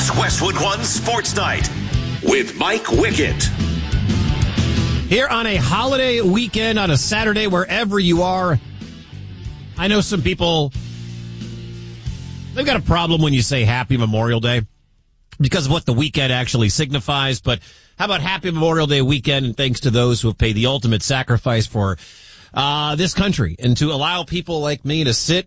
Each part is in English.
It's Westwood One Sports Night with Mike Wickett. Here on a holiday weekend, on a Saturday, wherever you are, I know some people, they've got a problem when you say Happy Memorial Day because of what the weekend actually signifies. But how about Happy Memorial Day weekend, and thanks to those who have paid the ultimate sacrifice for this country and to allow people like me to sit,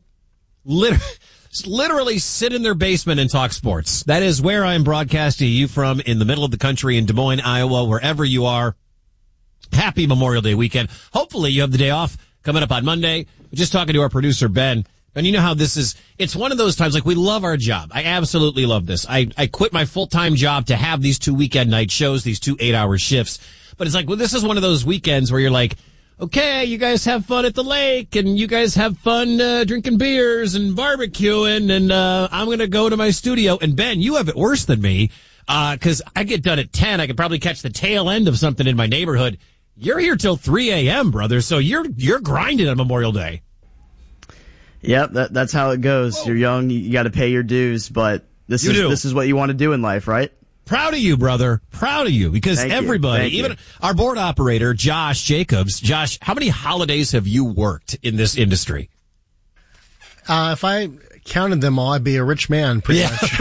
literally sit in their basement and talk sports. That is where I'm broadcasting you from, in the middle of the country in Des Moines, Iowa, wherever you are. Happy Memorial Day weekend. Hopefully you have the day off coming up on Monday. We're just talking to our producer, Ben. And you know how this is. It's one of those times, like, we love our job. I absolutely love this. I quit my full-time job to have these 2 weekend night shows, these 2 8-hour shifts. But it's like, well, this is one of those weekends where you're like, okay, you guys have fun at the lake, and you guys have fun drinking beers and barbecuing, and I'm going to go to my studio. And Ben, you have it worse than me, because I get done at 10. I could probably catch the tail end of something in my neighborhood. You're here till 3 a.m., brother, so you're grinding on Memorial Day. Yep, that's how it goes. Whoa. You're young, you got to pay your dues, but this is what you want to do in life, right? Proud of you, brother. Proud of you, because everybody, even our board operator, Josh Jacobs. Josh, how many holidays have you worked in this industry? If I counted them all, I'd be a rich man, pretty much.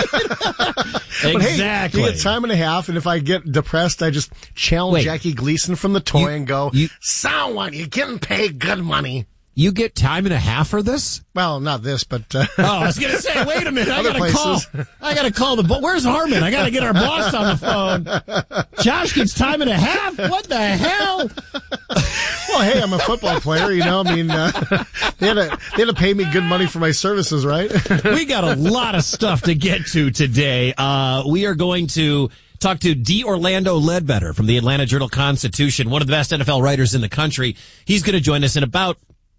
But Exactly. Hey, you get time and a half, and if I get depressed, I just challenge Jackie Gleason from the toy and go, someone, you're getting paid good money. You get time and a half for this? Well, not this, but I was going to say, wait a minute. I got to call the where's Harmon? I got to get our boss on the phone. Josh gets time and a half? What the hell? Well, hey, I'm a football player, you know. I mean, they had to pay me good money for my services, right? We got a lot of stuff to get to today. We are going to talk to D. Orlando Ledbetter from the Atlanta Journal-Constitution, one of the best NFL writers in the country. He's going to join us in about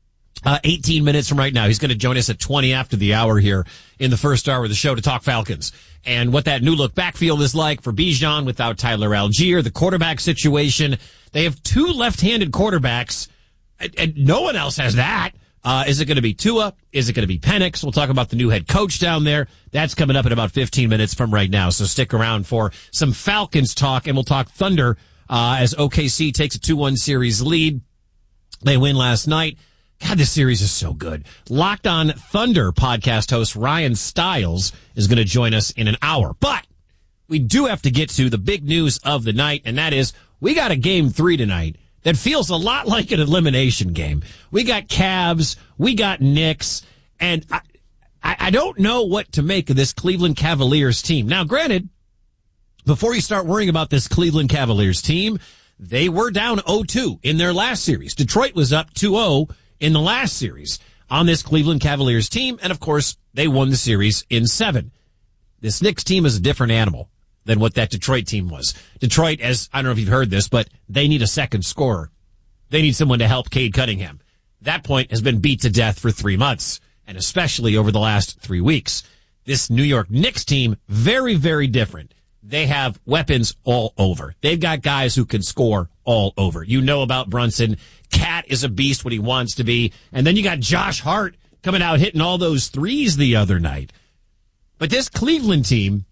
18 minutes from right now. He's going to join us at 20 after the hour here in the first hour of the show to talk Falcons and what that new look backfield is like for Bijan without Tyler Algier, the quarterback situation. They have 2 left-handed quarterbacks, and no one else has that. Is it going to be Tua? Is it going to be Penix? We'll talk about the new head coach down there. That's coming up in about 15 minutes from right now. So stick around for some Falcons talk, and we'll talk Thunder as OKC takes a 2-1 series lead. They win last night. God, this series is so good. Locked On Thunder podcast host Ryan Stiles is going to join us in an hour. But we do have to get to the big news of the night, and that is we got a Game 3 tonight that feels a lot like an elimination game. We got Cavs, we got Knicks, and I don't know what to make of this Cleveland Cavaliers team. Now, granted, before you start worrying about this Cleveland Cavaliers team, they were down 0-2 in their last series. Detroit was up 2-0 in the last series on this Cleveland Cavaliers team, and of course, they won the series in 7. This Knicks team is a different animal than what that Detroit team was. Detroit, as I don't know if you've heard this, but they need a second scorer. They need someone to help Cade Cunningham. That point has been beat to death for 3 months, and especially over the last 3 weeks. This New York Knicks team, very, very different. They have weapons all over. They've got guys who can score all over. You know about Brunson. Cat is a beast when he wants to be. And then you got Josh Hart coming out hitting all those threes the other night. But this Cleveland team,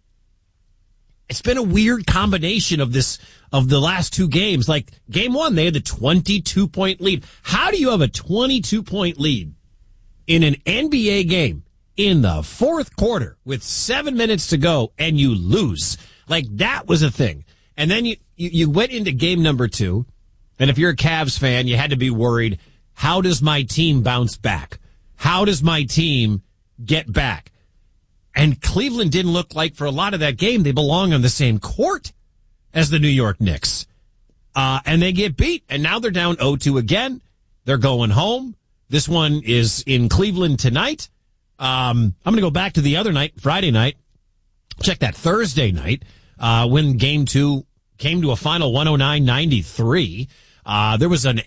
it's been a weird combination of the last 2 games. Like game 1, they had the 22-point lead. How do you have a 22-point lead in an NBA game in the 4th quarter with 7 minutes to go and you lose? Like, that was a thing. And then you went into game number 2, and if you're a Cavs fan, you had to be worried, how does my team bounce back? How does my team get back? And Cleveland didn't look like, for a lot of that game, they belong on the same court as the New York Knicks. And they get beat, and now they're down 0-2 again. They're going home. This one is in Cleveland tonight. I'm going to go back to the other night, Friday night. Check that Thursday night, when game 2 came to a final 109-93. There was an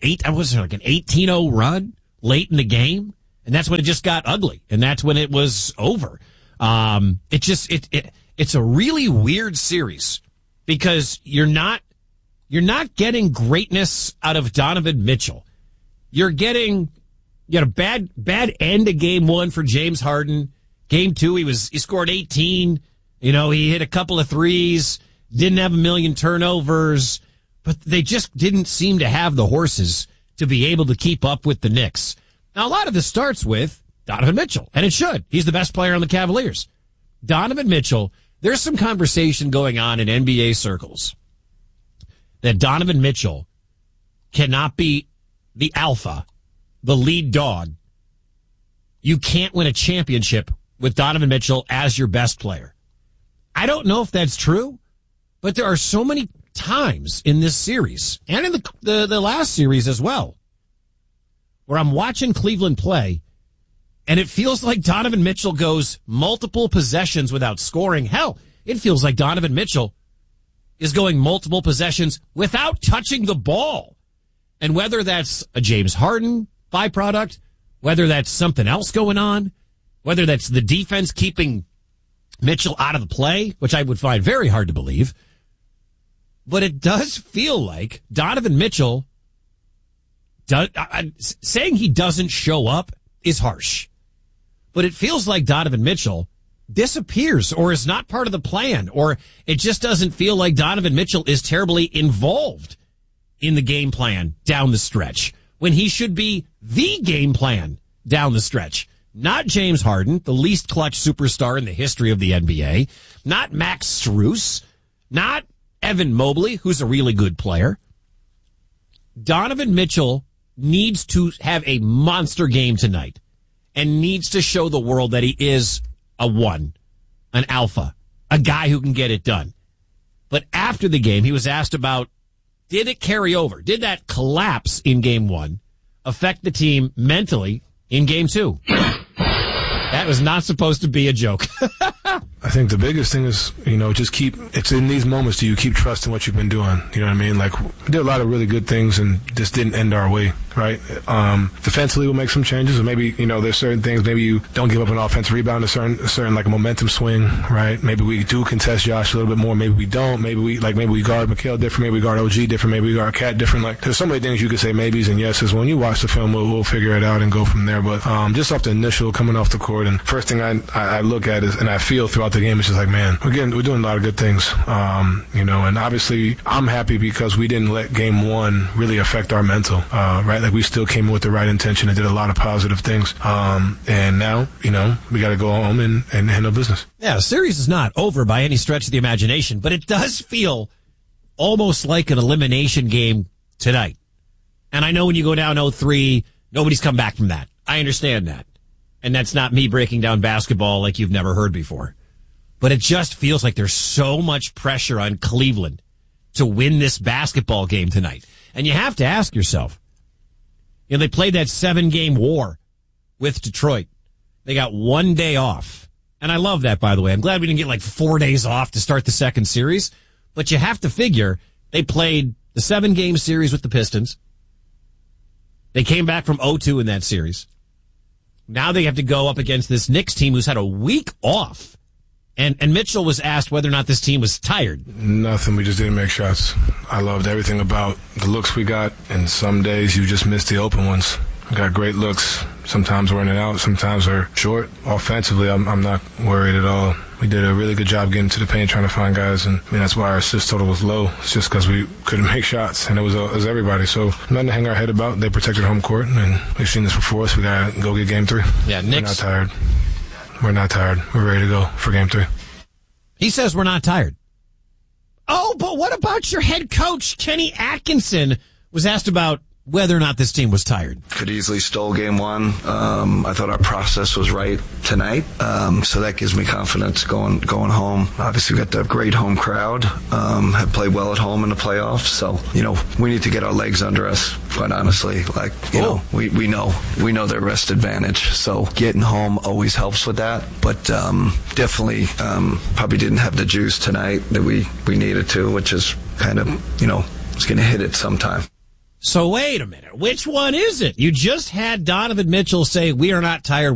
18-0 run late in the game, and that's when it just got ugly, and that's when it was over. It's a really weird series because you're not getting greatness out of Donovan Mitchell. You got a bad end of game 1 for James Harden. Game 2, he scored 18 He hit a couple of threes, didn't have a million turnovers, but they just didn't seem to have the horses to be able to keep up with the Knicks. Now, a lot of this starts with Donovan Mitchell, and it should. He's the best player on the Cavaliers. Donovan Mitchell, there's some conversation going on in NBA circles that Donovan Mitchell cannot be the alpha, the lead dog. You can't win a championship with Donovan Mitchell as your best player. I don't know if that's true, but there are so many times in this series and in the last series as well where I'm watching Cleveland play and it feels like Donovan Mitchell goes multiple possessions without scoring. Hell, it feels like Donovan Mitchell is going multiple possessions without touching the ball. And whether that's a James Harden byproduct, whether that's something else going on, whether that's the defense keeping Mitchell out of the play, which I would find very hard to believe, but it does feel like Donovan Mitchell, saying he doesn't show up is harsh, but it feels like Donovan Mitchell disappears or is not part of the plan, or it just doesn't feel like Donovan Mitchell is terribly involved in the game plan down the stretch when he should be the game plan down the stretch. Not James Harden, the least clutch superstar in the history of the NBA. Not Max Strus. Not Evan Mobley, who's a really good player. Donovan Mitchell needs to have a monster game tonight and needs to show the world that he is a one, an alpha, a guy who can get it done. But after the game, he was asked about, did it carry over? Did that collapse in game one affect the team mentally in game two? That was not supposed to be a joke. I think the biggest thing is, it's in these moments do you keep trusting what you've been doing? You know what I mean? Like, we did a lot of really good things and just didn't end our way, right? Defensively, we'll make some changes, or maybe, there's certain things, maybe you don't give up an offensive rebound, a certain like a momentum swing, right? Maybe we do contest Josh a little bit more, maybe we don't, maybe we guard Mikal different, maybe we guard OG different, maybe we guard Cat different. Like, there's so many things you could say maybes and yeses. When you watch the film, we'll figure it out and go from there. But just off the initial coming off the court, and first thing I look at is, and I feel throughout the game, it's just like, man, we're doing a lot of good things, and obviously I'm happy because we didn't let game one really affect our mental, right? Like, we still came in with the right intention and did a lot of positive things. And now, we got to go home and handle business. Yeah, the series is not over by any stretch of the imagination, but it does feel almost like an elimination game tonight. And I know when you go down 0-3, nobody's come back from that. I understand that. And that's not me breaking down basketball like you've never heard before. But it just feels like there's so much pressure on Cleveland to win this basketball game tonight. And you have to ask yourself, they played that 7-game war with Detroit. They got 1 day off. And I love that, by the way. I'm glad we didn't get like 4 days off to start the second series. But you have to figure they played the 7-game series with the Pistons. They came back from 0-2 in that series. Now they have to go up against this Knicks team who's had a week off. And Mitchell was asked whether or not this team was tired. Nothing. We just didn't make shots. I loved everything about the looks we got. And some days you just miss the open ones. We got great looks. Sometimes we're in and out. Sometimes they're short. Offensively, I'm not worried at all. We did a really good job getting to the paint, trying to find guys. And that's why our assist total was low. It's just because we couldn't make shots. And it was everybody. So nothing to hang our head about. They protected home court. And we've seen this before, so we got to go get game 3. Yeah, Knicks. We're not tired. We're not tired. We're ready to go for game 3. He says we're not tired. Oh, but what about your head coach, Kenny Atkinson, was asked about whether or not this team was tired. Could easily stole game 1. I thought our process was right tonight, so that gives me confidence going home. Obviously, we got the great home crowd, have played well at home in the playoffs, so, we need to get our legs under us, quite honestly. Like, we know their rest advantage, so getting home always helps with that, but definitely probably didn't have the juice tonight that we needed to, which is kind of, was going to hit it sometime. So wait a minute. Which one is it? You just had Donovan Mitchell say, we are not tired.